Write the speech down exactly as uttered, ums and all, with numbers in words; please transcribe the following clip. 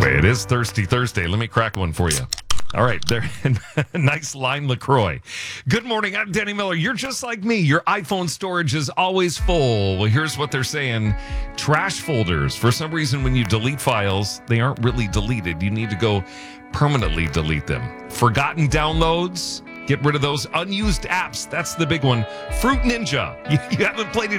Anyway, it is Thirsty Thursday. Let me crack one for you. All right, there. Nice line, LaCroix. Good morning, I'm Danny Miller. You're just like me. Your iPhone storage is always full. Well, here's what they're saying. Trash folders. For some reason, when you delete files, they aren't really deleted. You need to go permanently delete them. Forgotten downloads. Get rid of those unused apps. That's the big one. Fruit Ninja. You, you haven't played it.